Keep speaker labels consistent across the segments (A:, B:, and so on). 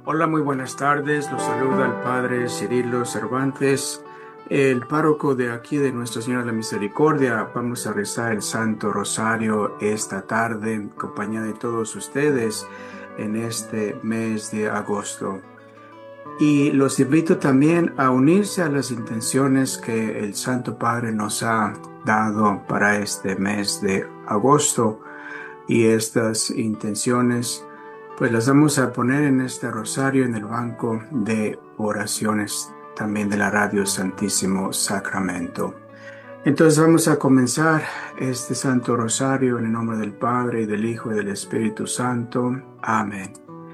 A: Hola, muy buenas tardes. Los saluda el Padre Cirilo Cervantes, el párroco de aquí de Nuestra Señora de la Misericordia. Vamos a rezar el Santo Rosario esta tarde en compañía de todos ustedes en este mes de agosto. Y los invito también a unirse a las intenciones que el Santo Padre nos ha dado para este mes de agosto. Y estas intenciones pues las vamos a poner en este rosario en el banco de oraciones también de la Radio Santísimo Sacramento. Entonces vamos a comenzar este Santo Rosario en el nombre del Padre y del Hijo y del Espíritu Santo. Amén.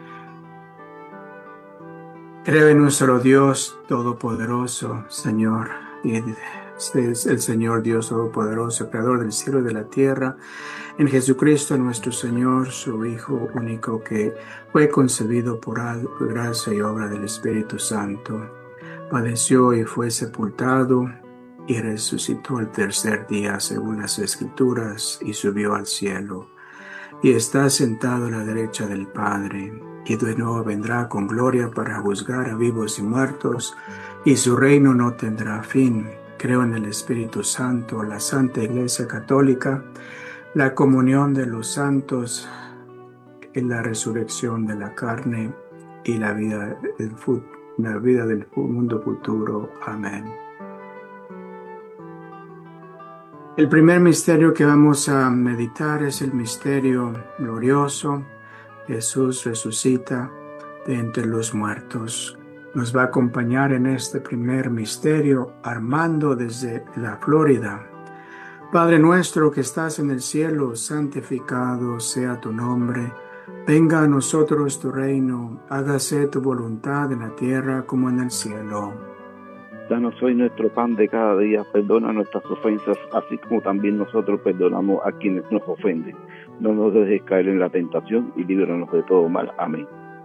A: Creo en un solo Dios Todopoderoso, Señor, y este es el Señor Dios Todopoderoso, Creador del cielo y de la tierra, en Jesucristo nuestro Señor, su Hijo único, que fue concebido por gracia y obra del Espíritu Santo. Padeció y fue sepultado y resucitó el tercer día según las Escrituras y subió al cielo. Y está sentado a la derecha del Padre, y de nuevo vendrá con gloria para juzgar a vivos y muertos, y su reino no tendrá fin. Creo en el Espíritu Santo, la Santa Iglesia Católica, la comunión de los santos, en la resurrección de la carne y la vida del mundo futuro. Amén. El primer misterio que vamos a meditar es el misterio glorioso. Jesús resucita de entre los muertos. Nos va a acompañar en este primer misterio Armando desde la Florida. Padre nuestro que estás en el cielo, santificado sea tu nombre. Venga a nosotros tu reino, hágase tu voluntad en la tierra como en el cielo.
B: Danos hoy nuestro pan de cada día, perdona nuestras ofensas, así como también nosotros perdonamos a quienes nos ofenden. No nos dejes caer en la tentación y líbranos de todo mal. Amén.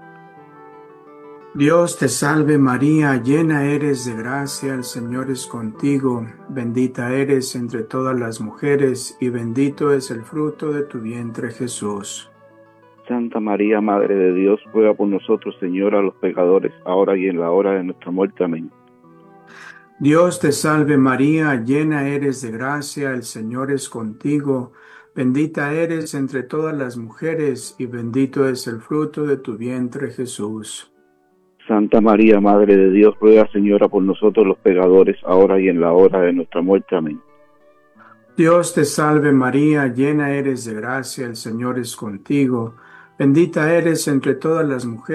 A: Dios te salve María, llena eres de gracia, el Señor es contigo, bendita eres entre todas las mujeres y bendito es el fruto de tu vientre Jesús.
B: Santa María, Madre de Dios, ruega por nosotros, Señora, los pecadores, ahora y en la hora de nuestra muerte. Amén.
A: Dios te salve María, llena eres de gracia, el Señor es contigo, bendita eres entre todas las mujeres y bendito es el fruto de tu vientre Jesús.
B: Santa María, Madre de Dios, ruega, Señora, por nosotros los pecadores, ahora y en la hora de nuestra muerte. Amén.
A: Dios te salve María, llena eres de gracia, el Señor es contigo, bendita eres entre todas las mujeres.